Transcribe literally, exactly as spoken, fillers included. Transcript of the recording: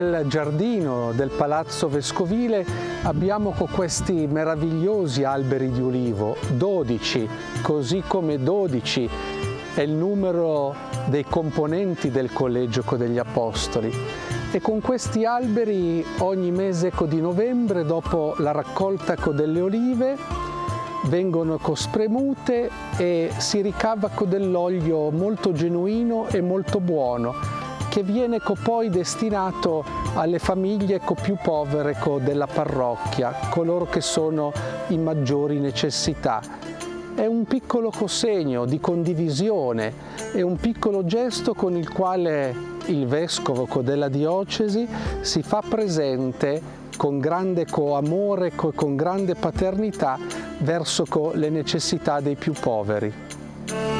Nel giardino del Palazzo Vescovile abbiamo questi meravigliosi alberi di ulivo, dodici, così come dodici è il numero dei componenti del Collegio degli Apostoli. E con questi alberi ogni mese di novembre, dopo la raccolta delle olive, vengono spremute e si ricava dell'olio molto genuino e molto buono, che viene poi destinato alle famiglie più povere della parrocchia, coloro che sono in maggiori necessità. È un piccolo segno di condivisione, è un piccolo gesto con il quale il Vescovo della Diocesi si fa presente con grande amore e con grande paternità verso le necessità dei più poveri.